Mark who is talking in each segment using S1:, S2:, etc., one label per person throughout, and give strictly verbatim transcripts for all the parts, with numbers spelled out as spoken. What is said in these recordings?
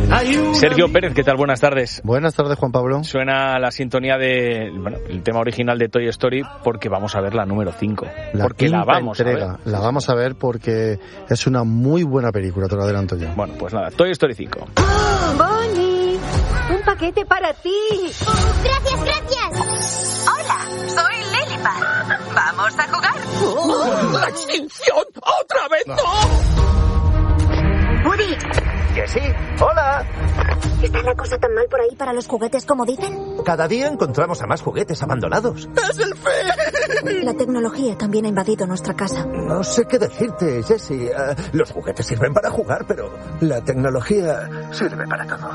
S1: Sergio Pérez, ¿qué tal? Buenas tardes.
S2: Buenas tardes, Juan Pablo.
S1: Suena la sintonía de, bueno, el tema original de Toy Story porque vamos a ver la número cinco.
S2: La
S1: porque la vamos
S2: entrega.
S1: a ver.
S2: La vamos a ver porque es una muy buena película, te lo adelanto yo.
S1: Bueno, pues nada, Toy Story cinco.
S3: Bonnie, un paquete para ti.
S4: Gracias, gracias.
S3: Hola, soy Lilipad. ¿Vamos a jugar?
S5: ¡Oh! ¡La extinción! ¡Otra vez no!
S3: Woody.
S6: Jessie, hola.
S4: ¿Está la cosa tan mal por ahí para los juguetes como dicen?
S6: Cada día encontramos a más juguetes abandonados.
S5: ¡Es el fin!
S4: La tecnología también ha invadido nuestra casa.
S6: No sé qué decirte, Jessie. Uh, los juguetes sirven para jugar, pero la tecnología sirve para todo.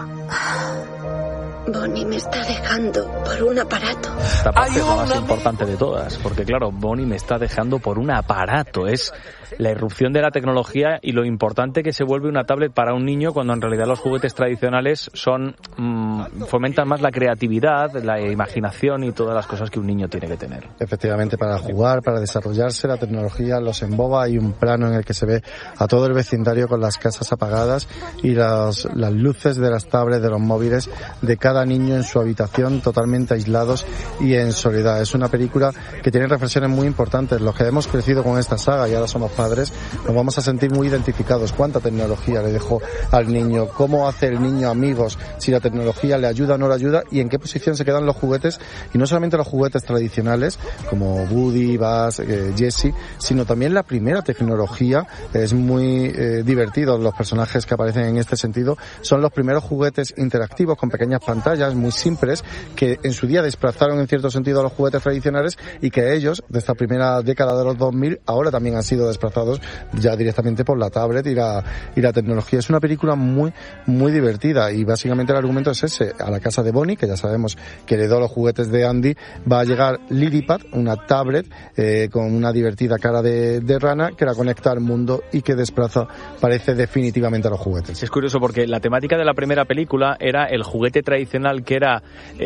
S4: Bonnie me está dejando por un aparato.
S1: Esta parte es la más importante de todas, porque claro, Bonnie me está dejando por un aparato. Es la irrupción de la tecnología y lo importante que se vuelve una tablet para un niño cuando en realidad los juguetes tradicionales son mmm, fomentan más la creatividad, la imaginación y todas las cosas que un niño tiene que tener.
S2: Efectivamente, para jugar, para desarrollarse, la tecnología los emboba. Hay un plano en el que se ve a todo el vecindario con las casas apagadas y las, las luces de las tablets, de los móviles de cada niño en su habitación, totalmente aislados y en soledad. Es una película que tiene reflexiones muy importantes. Los que hemos crecido con esta saga y ahora somos padres, nos vamos a sentir muy identificados. ¿Cuánta tecnología le dejó al niño? ¿Cómo hace el niño amigos? Si la tecnología le ayuda o no le ayuda, y en qué posición se quedan los juguetes, y no solamente los juguetes tradicionales como Woody, Buzz, eh, Jessie, sino también la primera tecnología. Es muy eh, divertido los personajes que aparecen en este sentido. Son los primeros juguetes interactivos con pequeñas pantallas muy simples que en su día desplazaron en cierto sentido a los juguetes tradicionales y que ellos, de esta primera década de los dos mil, ahora también han sido desplazados ya directamente por la tablet y la, y la tecnología. Es una película muy, muy divertida y básicamente el argumento es ese. A la casa de Bonnie, que ya sabemos que heredó los juguetes de Andy, va a llegar Lilipad, una tablet eh, con una divertida cara de, de rana que la conecta al mundo y que desplaza, parece, definitivamente a los juguetes.
S1: Es curioso porque la temática de la primera película era el juguete tradicional que era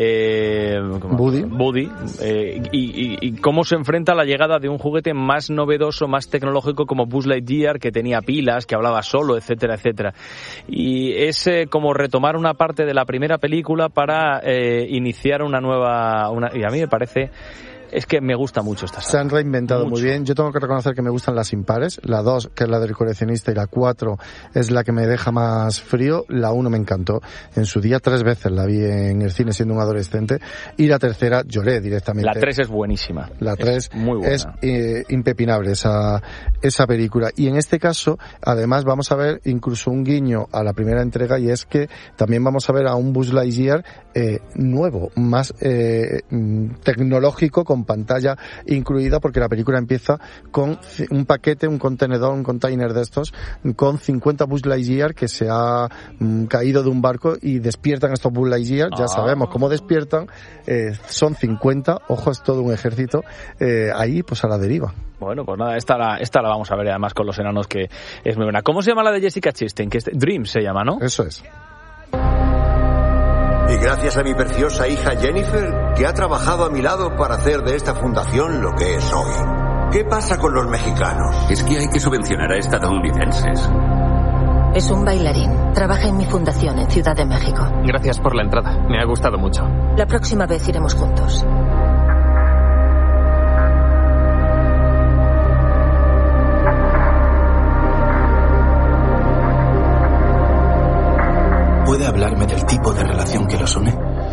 S1: eh,
S2: Woody,
S1: Woody eh, y, y, y cómo se enfrenta a la llegada de un juguete más novedoso, más tecnológico como Buzz Lightyear, que tenía pilas, que hablaba solo, etcétera, etcétera. Y es eh, como retomar una parte de la primera película para eh, iniciar una nueva... Una, y a mí me parece... Es que me gusta mucho esta saga.
S2: Se han reinventado
S1: mucho.
S2: muy bien. Yo tengo que reconocer que me gustan las impares. La dos, que es la del coleccionista, y la cuatro es la que me deja más frío. La uno me encantó. En su día tres veces la vi en el cine siendo un adolescente. Y la tercera lloré directamente.
S1: La tres es buenísima.
S2: La tres
S1: es muy buena.
S2: Es eh, impepinable esa, esa película. Y en este caso, además, vamos a ver incluso un guiño a la primera entrega, y es que también vamos a ver a un Buzz Lightyear eh, nuevo, más eh, tecnológico, con pantalla incluida, porque la película empieza con un paquete, un contenedor, un container de estos, con cincuenta Buzz Lightyear que se ha mm, caído de un barco, y despiertan estos Buzz Lightyear. Ya
S1: ah. sabemos
S2: cómo despiertan. Eh, son cincuenta, ojo, es todo un ejército eh, ahí, pues a la deriva.
S1: Bueno, pues nada, esta la, esta la vamos a ver además con los enanos, que es muy buena. ¿Cómo se llama la de Jessica Chastain? Que es Dream se llama, ¿no?
S2: Eso es.
S7: Y gracias a mi preciosa hija Jennifer, que ha trabajado a mi lado para hacer de esta fundación lo que es hoy. ¿Qué pasa con los mexicanos?
S8: Es que hay que subvencionar a estadounidenses.
S9: Es un bailarín. Trabaja en mi fundación en Ciudad de México.
S10: Gracias por la entrada. Me ha gustado mucho.
S9: La próxima vez iremos juntos.
S11: ¿Puede hablarme del tipo de relación que los une?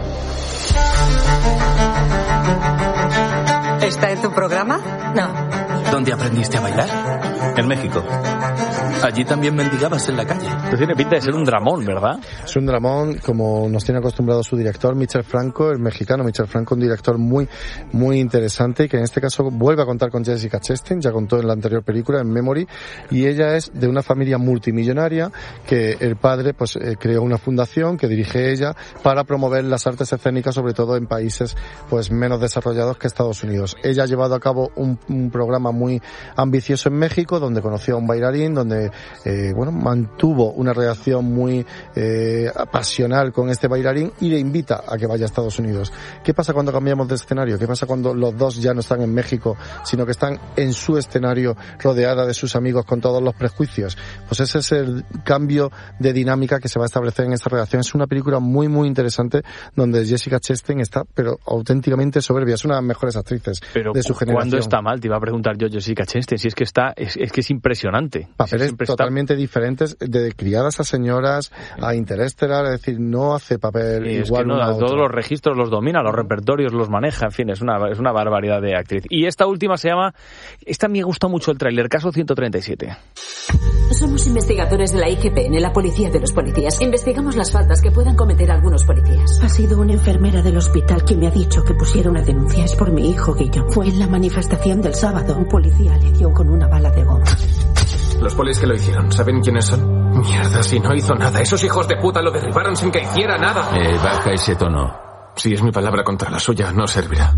S3: ¿Está en tu programa?
S9: No.
S11: ¿Dónde aprendiste a bailar? En México. Allí también mendigabas en la calle.
S1: Esto tiene pinta de ser un dramón, ¿verdad?
S2: Es un dramón, como nos tiene acostumbrado su director, Michel Franco, el mexicano Michel Franco, un director muy, muy interesante, que en este caso vuelve a contar con Jessica Chastain, ya contó en la anterior película, en Memory, y ella es de una familia multimillonaria, que el padre pues eh, creó una fundación que dirige ella para promover las artes escénicas, sobre todo en países pues menos desarrollados que Estados Unidos. Ella ha llevado a cabo un, un programa muy muy ambicioso en México, donde conoció a un bailarín, donde eh, bueno, mantuvo una relación muy eh, pasional con este bailarín y le invita a que vaya a Estados Unidos. ¿Qué pasa cuando cambiamos de escenario? ¿Qué pasa cuando los dos ya no están en México, sino que están en su escenario, rodeada de sus amigos con todos los prejuicios? Pues ese es el cambio de dinámica que se va a establecer en esta relación. Es una película muy, muy interesante, donde Jessica Chastain está, pero auténticamente soberbia. Es una de las mejores actrices
S1: pero
S2: de su generación.
S1: ¿Cuándo está mal? Te iba a preguntar yo, Jessica Chastain, si es que está, es, es que es impresionante.
S2: Papeles
S1: Siempre
S2: totalmente
S1: está...
S2: diferentes, de criadas a señoras, a Interestelar, es decir, no hace papel
S1: y
S2: igual
S1: es que no,
S2: una a
S1: todos
S2: otra.
S1: los registros los domina, los repertorios los maneja, en fin, es una, es una barbaridad de actriz. Y esta última se llama, esta me gusta mucho el tráiler, Caso ciento treinta y siete.
S12: Somos investigadores de la I G P N, la policía de los policías. Investigamos las faltas que puedan cometer algunos policías.
S13: Ha sido una enfermera del hospital quien me ha dicho que pusiera una denuncia. Es por mi hijo, Guillo. Fue en la manifestación del sábado. Un policía le dio con una bala de goma.
S10: Los polis que lo hicieron, ¿saben quiénes son? Mierda, si no hizo nada. Esos hijos de puta lo derribaron sin que hiciera nada.
S11: Eh, baja ese tono.
S10: Si es mi palabra contra la suya, no servirá.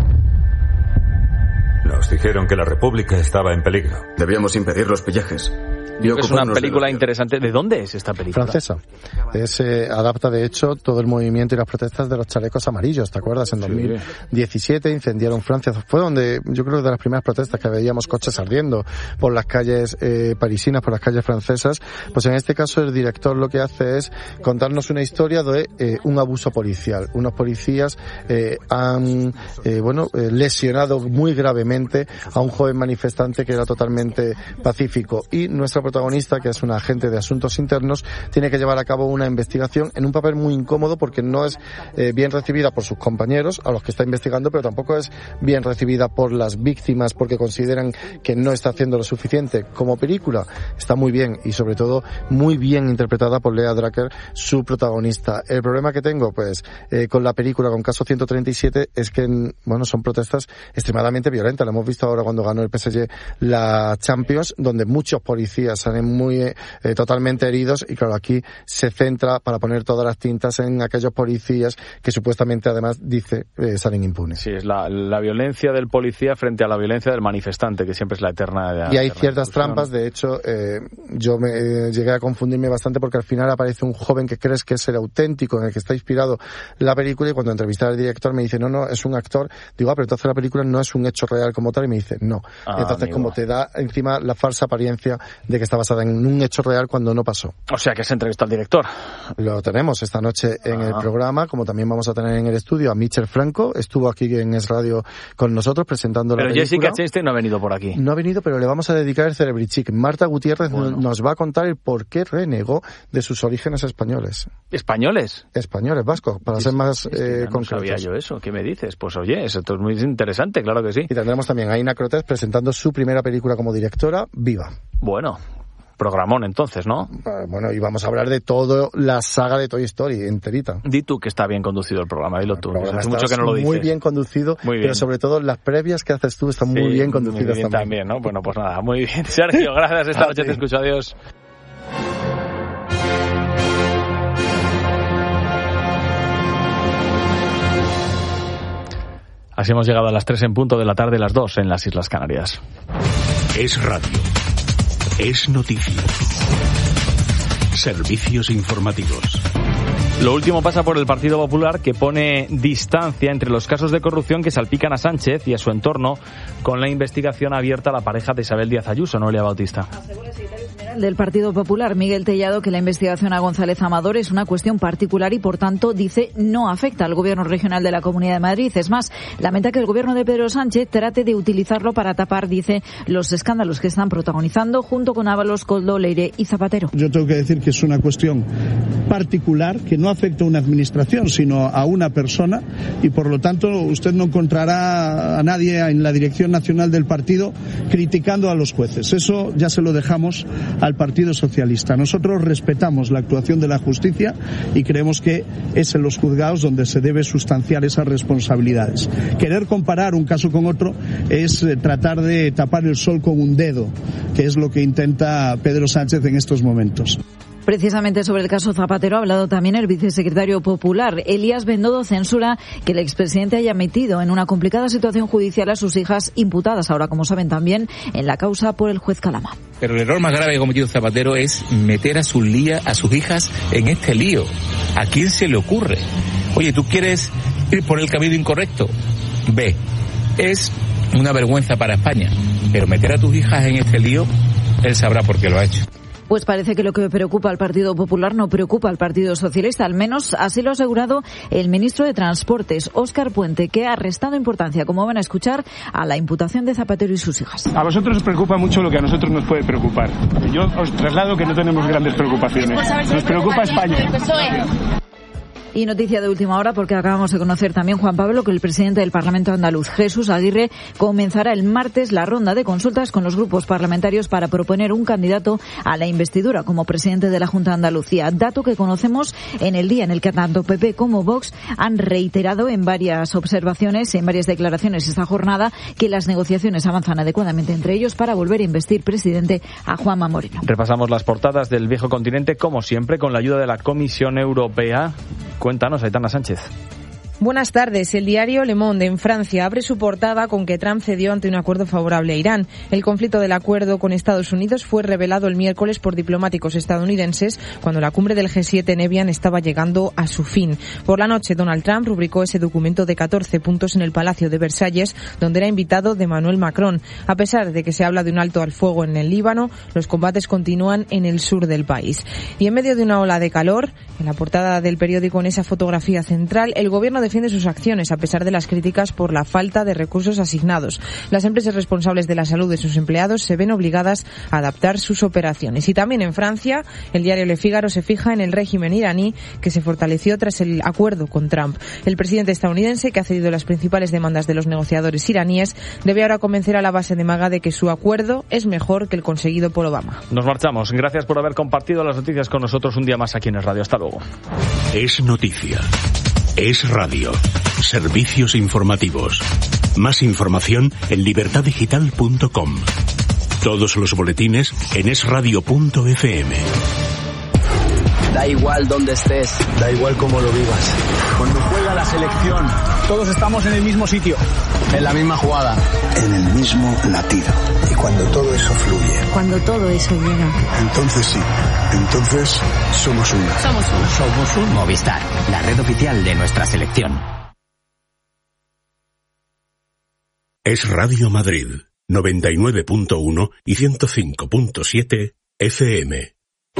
S14: Nos dijeron que la República estaba en peligro.
S15: Debíamos impedir los pillajes.
S1: Es una película interesante. ¿De dónde es esta película?
S2: Francesa. Es, eh, adapta, de hecho, todo el movimiento y las protestas de los chalecos amarillos, ¿te acuerdas? En dos mil diecisiete incendiaron Francia. Fue donde, yo creo, de las primeras protestas que veíamos coches ardiendo por las calles eh, parisinas, por las calles francesas. Pues en este caso el director lo que hace es contarnos una historia de eh, un abuso policial. Unos policías eh, han, eh, bueno, eh, lesionado muy gravemente a un joven manifestante que era totalmente pacífico. Y nuestra protagonista, que es una agente de asuntos internos, tiene que llevar a cabo una investigación en un papel muy incómodo porque no es eh, bien recibida por sus compañeros, a los que está investigando, pero tampoco es bien recibida por las víctimas porque consideran que no está haciendo lo suficiente. Como película está muy bien y sobre todo muy bien interpretada por Lea Drucker, su protagonista. El problema que tengo pues eh, con la película, con Caso ciento treinta y siete, es que bueno, son protestas extremadamente violentas. Lo hemos visto ahora cuando ganó el P S G la Champions, donde muchos policías salen muy eh, totalmente heridos y claro, aquí se centra para poner todas las tintas en aquellos policías que supuestamente además dice eh, salen impunes.
S1: Sí, es la, la violencia del policía frente a la violencia del manifestante, que siempre es la eterna.
S2: La y hay ciertas trampas, de hecho eh, yo me eh, llegué a confundirme bastante porque al final aparece un joven que crees que es el auténtico en el que está inspirado la película y cuando entrevisté al director me dice no, no, es un actor. Digo, ah, pero entonces la película no es un hecho real como tal y me dice no. Ah, entonces amigo. Como te da encima la falsa apariencia de que está basada en un hecho real cuando no pasó.
S1: O sea que se entrevistó al director.
S2: Lo tenemos esta noche en ah. el programa, como también vamos a tener en el estudio a Michel Franco, estuvo aquí en Es Radio con nosotros presentando
S1: pero
S2: la película.
S1: Pero Jessica Chastain no ha venido por aquí.
S2: No ha venido, pero le vamos a dedicar el Celebrity Chick. Marta Gutiérrez bueno. nos va a contar el por qué renegó de sus orígenes españoles.
S1: ¿Españoles?
S2: Españoles, vascos, para es, ser más
S1: es que
S2: eh,
S1: no
S2: concretos.
S1: No sabía yo eso, ¿qué me dices? Pues oye, esto es muy interesante, claro que sí.
S2: Y tendremos también a Ina Crotés presentando su primera película como directora, Viva.
S1: Bueno, programón entonces, ¿no?
S2: Bueno, y vamos a hablar de toda la saga de Toy Story enterita.
S1: Di tú que está bien conducido el programa, dilo tú.
S2: Hace mucho que no lo dices. Muy bien conducido, muy bien. Pero sobre todo las previas que haces tú están sí, muy bien conducidas
S1: muy bien
S2: también.
S1: también, ¿no? Bueno, pues nada, muy bien. Sergio, gracias. Esta noche te escucho. Adiós. Así hemos llegado a las tres en punto de la tarde, las dos en las Islas Canarias.
S16: Es radio. Es noticia. Servicios informativos.
S1: Lo último pasa por el Partido Popular, que pone distancia entre los casos de corrupción que salpican a Sánchez y a su entorno con la investigación abierta a la pareja de Isabel Díaz Ayuso, Noelia Bautista.
S17: Asegura el secretario general del Partido Popular, Miguel Tellado, que la investigación a González Amador es una cuestión particular y, por tanto, dice, no afecta al Gobierno regional de la Comunidad de Madrid. Es más, lamenta que el Gobierno de Pedro Sánchez trate de utilizarlo para tapar, dice, los escándalos que están protagonizando junto con Ábalos, Koldo, Leire y Zapatero.
S18: Yo tengo que decir que es una cuestión particular que no afecta a una administración, sino a una persona y, por lo tanto, usted no encontrará a nadie en la dirección nacional del partido criticando a los jueces. Eso ya se lo dejamos al Partido Socialista. Nosotros respetamos la actuación de la justicia y creemos que es en los juzgados donde se debe sustanciar esas responsabilidades. Querer comparar un caso con otro es eh, tratar de tapar el sol con un dedo, que es lo que intenta Pedro Sánchez en estos momentos.
S17: Precisamente sobre el caso Zapatero ha hablado también el vicesecretario popular. Elías Bendodo censura que el expresidente haya metido en una complicada situación judicial a sus hijas imputadas, ahora como saben también, en la causa por el juez Calama.
S19: Pero el error más grave que ha cometido Zapatero es meter a sus, lía, a sus hijas en este lío. ¿A quién se le ocurre? Oye, ¿tú quieres ir por el camino incorrecto? Ve, es una vergüenza para España, pero meter a tus hijas en este lío, él sabrá por qué lo ha hecho.
S17: Pues parece que lo que preocupa al Partido Popular no preocupa al Partido Socialista, al menos así lo ha asegurado el ministro de Transportes, Óscar Puente, que ha restado importancia, como van a escuchar, a la imputación de Zapatero y sus hijas.
S20: A vosotros os preocupa mucho lo que a nosotros nos puede preocupar. Yo os traslado que no tenemos grandes preocupaciones. Nos preocupa España.
S17: Y noticia de última hora, porque acabamos de conocer también, Juan Pablo, que el presidente del Parlamento andaluz, Jesús Aguirre, comenzará el martes la ronda de consultas con los grupos parlamentarios para proponer un candidato a la investidura como presidente de la Junta de Andalucía. Dato que conocemos en el día en el que tanto P P como Vox han reiterado en varias observaciones, en varias declaraciones esta jornada, que las negociaciones avanzan adecuadamente entre ellos para volver a investir presidente a Juanma Moreno.
S1: Repasamos las portadas del viejo continente, como siempre, con la ayuda de la Comisión Europea. Cuéntanos, Aitana Sánchez.
S21: Buenas tardes. El diario Le Monde en Francia abre su portada con que Trump cedió ante un acuerdo favorable a Irán. El conflicto del acuerdo con Estados Unidos fue revelado el miércoles por diplomáticos estadounidenses cuando la cumbre del G siete en Evian estaba llegando a su fin. Por la noche, Donald Trump rubricó ese documento de catorce puntos en el Palacio de Versalles, donde era invitado de Emmanuel Macron. A pesar de que se habla de un alto al fuego en el Líbano, los combates continúan en el sur del país. Y en medio de una ola de calor, en la portada del periódico, en esa fotografía central, el gobierno defiende sus acciones a pesar de las críticas por la falta de recursos asignados. Las empresas responsables de la salud de sus empleados se ven obligadas a adaptar sus operaciones. Y también en Francia, el diario Le Figaro se fija en el régimen iraní que se fortaleció tras el acuerdo con Trump. El presidente estadounidense, que ha cedido las principales demandas de los negociadores iraníes, debe ahora convencer a la base de Maga de que su acuerdo es mejor que el conseguido por Obama.
S1: Nos marchamos. Gracias por haber compartido las noticias con nosotros un día más aquí en Es Radio. Hasta luego.
S16: Es noticia. Es radio. Servicios informativos. Más información en libertad digital punto com. Todos los boletines en es radio punto efe eme.
S22: Da igual dónde estés, da igual cómo lo vivas. Cuando juega la selección, todos estamos en el mismo sitio, en la misma jugada,
S23: en el mismo latido. Y cuando todo eso fluye,
S24: cuando todo eso llega,
S23: entonces sí, entonces somos uno.
S22: Somos uno. Somos un Movistar, la red oficial de nuestra selección.
S16: Es Radio Madrid, noventa y nueve punto uno y ciento cinco punto siete efe eme.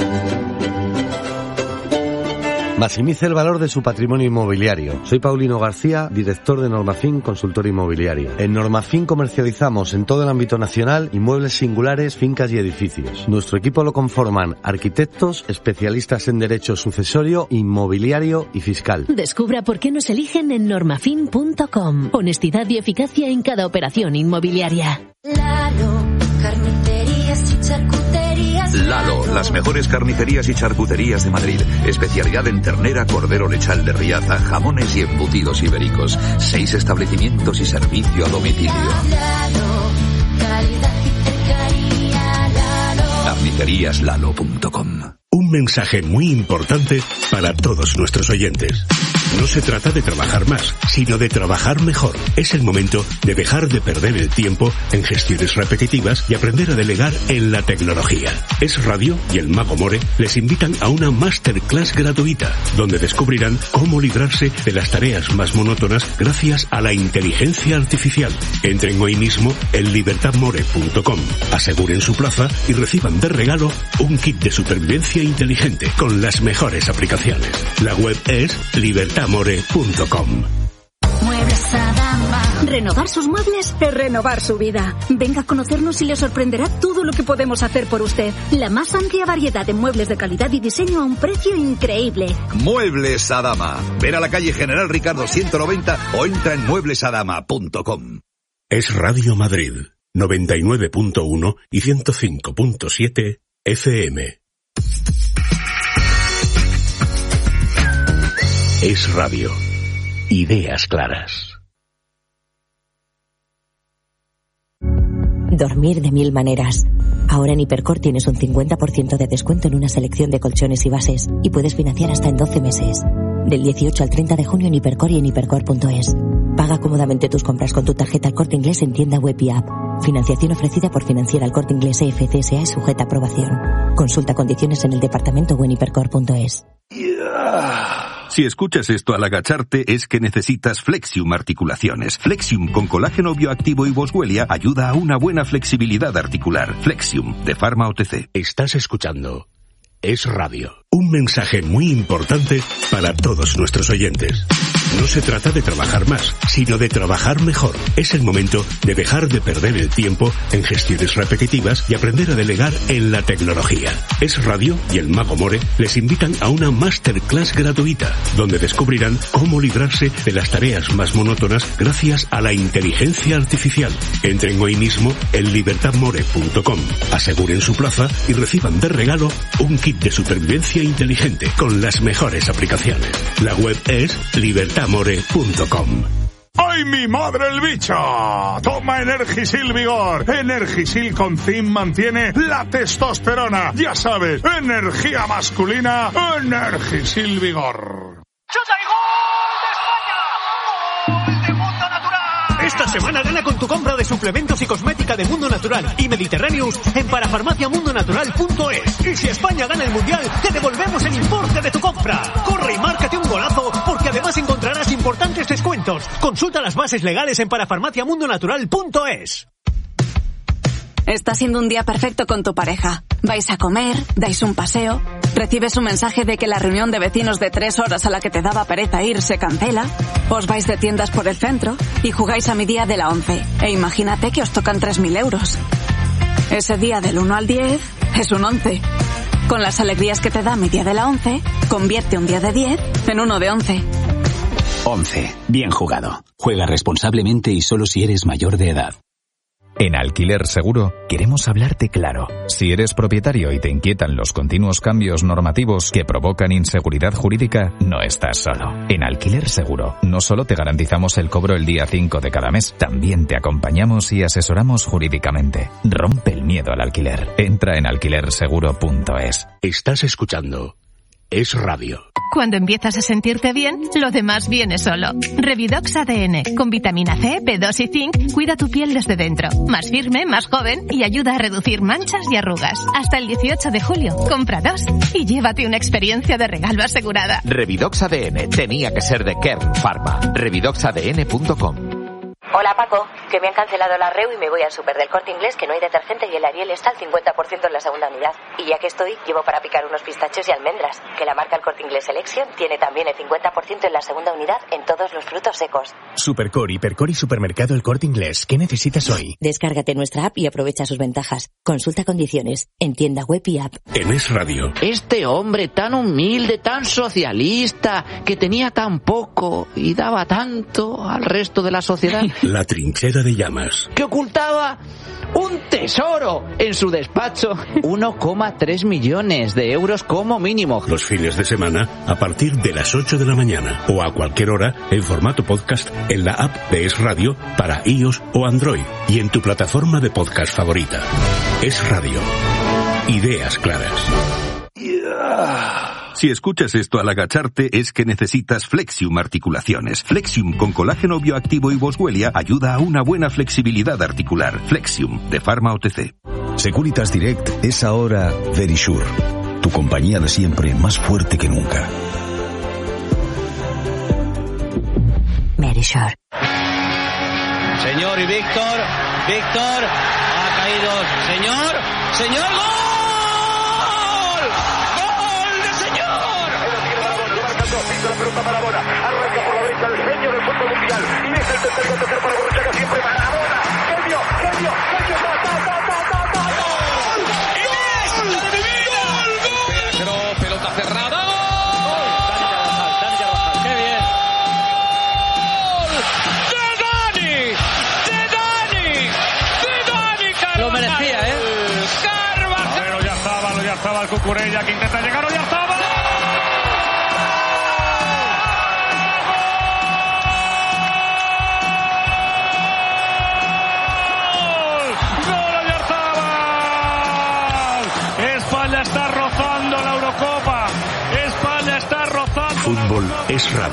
S25: Maximice el valor de su patrimonio inmobiliario. Soy Paulino García, director de Normafin Consultor Inmobiliario. En Normafin comercializamos en todo el ámbito nacional inmuebles singulares, fincas y edificios. Nuestro equipo lo conforman arquitectos, especialistas en derecho sucesorio, inmobiliario y fiscal.
S26: Descubra por qué nos eligen en normafin punto com. Honestidad y eficacia en cada operación inmobiliaria.
S27: Lalo, carnicerías y charcuterías.
S8: Lalo, las mejores carnicerías y charcuterías de Madrid. Especialidad en ternera, cordero lechal de Riaza, jamones y embutidos ibéricos. Seis establecimientos y servicio a domicilio.
S27: Lalo, calidad y cercanía. Lalo.
S8: carnicerías lalo punto com.
S16: Un mensaje muy importante para todos nuestros oyentes. No se trata de trabajar más, sino de trabajar mejor. Es el momento de dejar de perder el tiempo en gestiones repetitivas y aprender a delegar en la tecnología. Es Radio y el Mago More les invitan a una masterclass gratuita, donde descubrirán cómo librarse de las tareas más monótonas gracias a la inteligencia artificial. Entren hoy mismo en libertad more punto com, aseguren su plaza y reciban de regalo un kit de supervivencia inteligente con las mejores aplicaciones. La web es libertad more punto com.
S26: Muebles Adama. Renovar sus muebles es renovar su vida. Venga a conocernos y le sorprenderá todo lo que podemos hacer por usted. La más amplia variedad de muebles de calidad y diseño a un precio increíble.
S28: Muebles Adama. Ven a la calle General Ricardo ciento noventa o entra en muebles adama punto com.
S16: Es Radio Madrid, noventa y nueve punto uno y ciento cinco punto siete efe eme. Es Radio. Ideas claras.
S3: Dormir de mil maneras. Ahora en Hipercor tienes un cincuenta por ciento de descuento en una selección de colchones y bases y puedes financiar hasta en doce meses. Del dieciocho al treinta de junio en Hipercor y en hipercor punto es. Paga cómodamente tus compras con tu tarjeta El Corte Inglés en tienda web y app. Financiación ofrecida por Financiera El Corte Inglés E F C S A y sujeta a aprobación. Consulta condiciones en el departamento o en hipercor punto es.
S28: Si escuchas esto al agacharte es que necesitas Flexium Articulaciones. Flexium con colágeno bioactivo y boswellia ayuda a una buena flexibilidad articular. Flexium, de Pharma O T C.
S16: Estás escuchando Es Radio. Un mensaje muy importante para todos nuestros oyentes. No se trata de trabajar más, sino de trabajar mejor. Es el momento de dejar de perder el tiempo en gestiones repetitivas y aprender a delegar en la tecnología. Es Radio y el Mago More les invitan a una masterclass gratuita, donde descubrirán cómo librarse de las tareas más monótonas gracias a la inteligencia artificial. Entren hoy mismo en libertad more punto com, aseguren su plaza y reciban de regalo un kit de supervivencia inteligente con las mejores aplicaciones. La web es libertad more punto com.
S4: ¡Ay, mi madre el bicho! Toma Energisil Vigor. Energisil con zinc mantiene la testosterona. Ya sabes, energía masculina, Energisil Vigor.
S5: ¡Chuta y gol de España! ¡Gol de Mundo Natural! Esta semana gana con tu compra de suplementos y cosmética de Mundo Natural y Mediterráneos en parafarmacia mundo natural punto es. Y si España gana el Mundial, te devolvemos el importe de tu compra. Corre y márcate un golazo, porque además encontrarás importantes descuentos. Consulta las bases legales en parafarmacia mundo natural punto es.
S6: Está siendo un día perfecto con tu pareja. Vais a comer, dais un paseo, recibes un mensaje de que la reunión de vecinos de tres horas a la que te daba pereza ir se cancela, os vais de tiendas por el centro y jugáis a mi día de la once. E imagínate que os tocan tres mil euros. Ese día del uno al diez es un once. Con las alegrías que te da mi día de la once, convierte un día de diez en uno de once.
S7: once. Bien jugado. Juega responsablemente y solo si eres mayor de edad.
S9: En Alquiler Seguro queremos hablarte claro. Si eres propietario y te inquietan los continuos cambios normativos que provocan inseguridad jurídica, no estás solo. En Alquiler Seguro no solo te garantizamos el cobro el día cinco de cada mes, también te acompañamos y asesoramos jurídicamente. Rompe el miedo al alquiler. Entra en alquiler seguro punto es.
S16: Estás escuchando Es Radio.
S12: Cuando empiezas a sentirte bien, lo demás viene solo. Revidox A D N, con vitamina C, B dos y zinc, cuida tu piel desde dentro. Más firme, más joven y ayuda a reducir manchas y arrugas. Hasta el dieciocho de julio, compra dos y llévate una experiencia de regalo asegurada.
S24: Revidox A D N, tenía que ser de Kern Pharma. revidox a d n punto com.
S3: Hola Paco, que me han cancelado la REU y me voy al súper del Corte Inglés, que no hay detergente y el Ariel está al cincuenta por ciento en la segunda unidad. Y ya que estoy, llevo para picar unos pistachos y almendras, que la marca El Corte Inglés Selection tiene también el cincuenta por ciento en la segunda unidad en todos los frutos secos.
S29: Supercor, Hipercor y Supermercado El Corte Inglés. ¿Qué necesitas hoy?
S3: Descárgate nuestra app y aprovecha sus ventajas. Consulta condiciones en tienda web y app.
S16: En Es Radio.
S30: Este hombre tan humilde, tan socialista, que tenía tan poco y daba tanto al resto de la sociedad.
S16: La trinchera de llamas.
S30: Que ocultaba un tesoro en su despacho. uno coma tres millones de euros como mínimo.
S16: Los fines de semana a partir de las ocho de la mañana o a cualquier hora en formato podcast en la app de Es Radio para iOS o Android y en tu plataforma de podcast favorita. Es Radio. Ideas claras.
S28: Si escuchas esto al agacharte es que necesitas Flexium Articulaciones. Flexium con colágeno bioactivo y boswellia ayuda a una buena flexibilidad articular. Flexium, de Pharma O T C.
S31: Securitas Direct es ahora Verisure, tu compañía de siempre más fuerte que nunca.
S3: Verisure.
S32: Señor y Víctor, Víctor, ha caído. Señor, señor, ¡gol!
S5: La pelota Maradona, arranca por la derecha el genio del fútbol mundial y es el tercer gol tercer para Borruchaga, siempre Maradona, genio, genio, genio, ta, ta, ta, ta, ta, ta, gol,
S32: ¡gol de mi vida! ¡Gol! Pero pelota cerrada, ¡gol! Dani Carvajal, qué bien. ¡Gol de Dani! ¡De Dani! ¡De Dani Carvajal!
S5: Lo merecía, ¿eh?
S32: Carvajal.
S5: Pero ya estaba, ya estaba el Cucurella que intenta llegar, ya estaba. ¡Gol
S16: fútbol es radio.